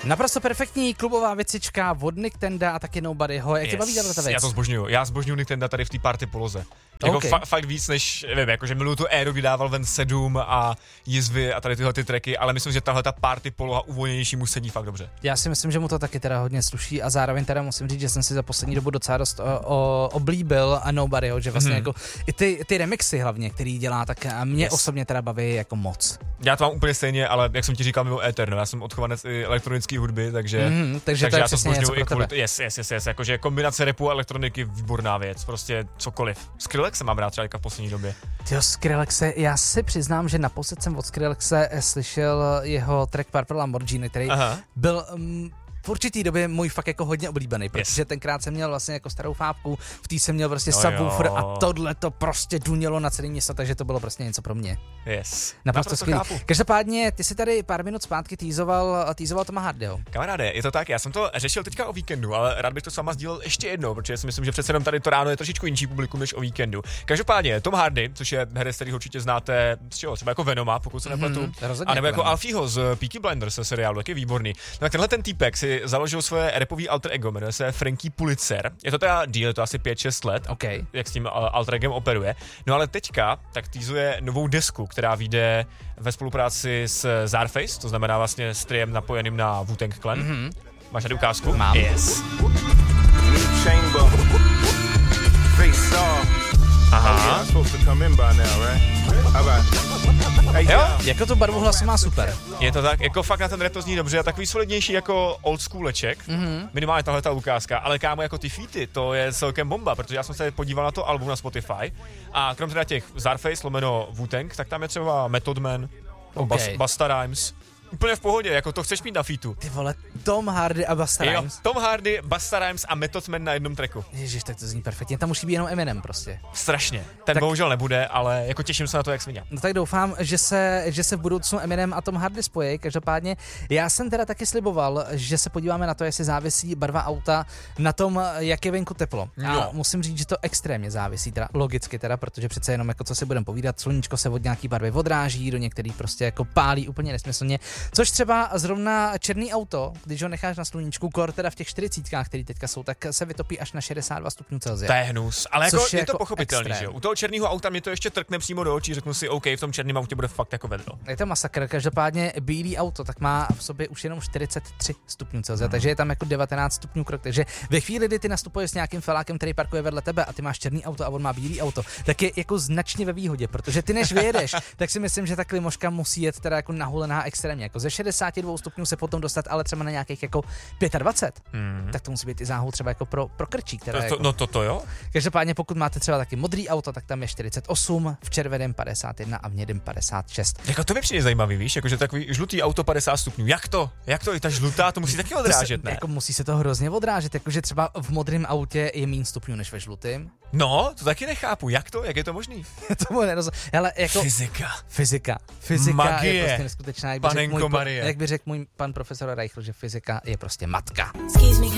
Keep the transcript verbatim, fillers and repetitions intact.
Naprosto perfektní klubová věcička od Nintenda a taky Nobodyho. Jak yes. tě baví tato věc? Já to zbožňuju. Já zbožňuju Nintenda tady v té party poloze. Jako okay. fa- fakt víc než, nevím, jakože miluju tu éru, kdy dával ven sedm a jizvy a tady tyhle ty tracky, ale myslím, že tahle ta party poloha uvolněnější mu sedí fakt dobře. Já si myslím, že mu to taky teda hodně sluší a zároveň teda musím říct, že jsem si za poslední dobu docela dost o, o, oblíbil a Nobodyho, že vlastně mm-hmm. jako i ty, ty remixy hlavně, který dělá, tak mě yes. osobně teda baví jako moc. Já to mám úplně stejně, ale jak jsem ti říkal mimo éter, no, já jsem odchovanec i elektronické hudby, takže, mm-hmm, takže, takže to já to zbožňuju i kvůli yes, yes, yes, yes, jakože kombinace rapu a elektroniky výborná věc, prostě cokoliv. Skrillexe mám rád třeba v poslední době. Tyjo, Skrillexe, já si přiznám, že naposled jsem od Skrillexe slyšel jeho track Purple Lamborghini, který Aha. byl um, v určitý době můj fakt jako hodně oblíbený, protože yes. tenkrát jsem měl vlastně jako starou fápku, v té jsem měl prostě no subwoofer a tohle to prostě dunělo na celé město, takže to bylo prostě něco pro mě. Yes. Naprosto skvělý. Každopádně, ty si tady pár minut zpátky týzoval, týzoval Toma Hardyho. Kamaráde, je to tak, já jsem to řešil teďka o víkendu, ale rád bych to s váma sdílel ještě jednou, protože si myslím, že přece jenom tady to ráno je trošičku jinší publikum než o víkendu. Každopádně, Tom Hardy, což je herec, který určitě znáte z čeho, třeba jako Venoma, pokud se nepletu, mm-hmm, a nebo jako Alfieho z Peaky Blinders se seriálu, jak je výborný. No tak tenhle ten týpek si založil svoje rapový alter ego, jmenuje se Frankie Pulitzer. Je to teda díl, je to asi pět šest let, okay. jak s tím alter egem operuje. No ale teďka tak týzuje novou desku, která vyjde ve spolupráci s Czarface, to znamená vlastně s triem napojeným na Wu-Tang Clan. Mm-hmm. Máš tady ukázku? Mám. Yes. Aha. Jo, jako tu barvu hlasu má super. Je to tak, jako fakt na ten rap to zní dobře a takový solidnější jako old schooleček, mm-hmm. minimálně tahle ta ukázka, ale kámo, jako ty featy, to je celkem bomba, protože já jsem se podíval na to album na Spotify a krom teda těch Czarface, lomeno Wu-Tang, tak tam je třeba Method Man, okay. Busta Rhymes. Úplně v pohodě, jako to chceš mít na featu. Ty vole, Tom Hardy a Busta Rhymes. Tom Hardy, Busta Rhymes a Method Man na jednom tracku. Ježiš, tak to zní perfektně. Tam musí být jenom Eminem prostě. Strašně. Ten tak, bohužel nebude, ale jako těším se na to, jak svině. No tak doufám, že se, že se v budoucnu Eminem a Tom Hardy spojí. Každopádně já jsem teda taky sliboval, že se podíváme na to, jestli závisí barva auta na tom, jak je venku teplo. A no. musím říct, že to extrémně závisí, teda logicky teda, protože přece jenom jako co si budeme povídat, sluníčko se od nějaký barvy odráží, do některých prostě jako pálí úplně nesmyslně. Což třeba zrovna černý auto, když ho necháš na sluníčku, kor teda v těch čtyřicítkách, které teďka jsou, tak se vytopí až na šedesát dva stupňů Celsia. To je hnus, ale jako je, je to jako pochopitelný, extrém. že jo. U toho černého auta mě to ještě trkne přímo do očí, řeknu si, OK, v tom černém autě bude fakt jako vedro. Je to masakr, každopádně bílý auto tak má v sobě už jenom čtyřicet tři stupňů Celsia, hmm. takže je tam jako devatenáct stupňů krok, takže ve chvíli, kdy ty nastupuješ s nějakým felákem, který parkuje vedle tebe a ty máš černý auto a on má bílý auto, tak je jako značně ve výhodě, protože ty než vyjedeš, tak si myslím, že ta klimoška musí jet teda jako nahulená extrémně, jako ze šedesát dva stupňů se potom dostat, ale třeba na nějakých jako dvacet pět, hmm. tak to musí být i záhul třeba jako pro, pro krčík. Teda to, jako. No to to jo. Každopádně pokud máte třeba taky modrý auto, tak tam je čtyřicet osm, v červeném padesát jedna a v hnědém padesát šest. Jako to mi přijde zajímavý, víš, jakože takový žlutý auto padesát stupňů. Jak to? Jak to? I ta žlutá, to musí taky odrážet, to se, ne? Jako musí se to hrozně odrážet, jakože třeba v modrém autě je méně stupňů než ve žlutém. No, to taky nechápu. Jak to? Jak je to možný? Tomu nerozumím. Ale jako fyzika. Fyzika. Fyzika Magie. je prostě neskutečná. Jak by Panenko řekl můj, Marie. jak by řekl můj pan profesor Reichl, že fyzika je prostě matka.